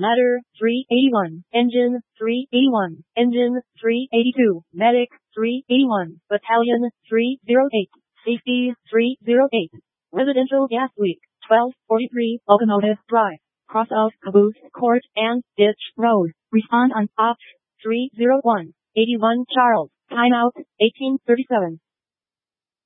Ladder 381, Engine 381, Engine 382, Medic 381, Battalion 308, Safety 308. Residential gas leak, 1243 Locomotive Drive, cross of Caboose Court and Ditch Road. Respond on Ops 301, 81 Charles, timeout 1837.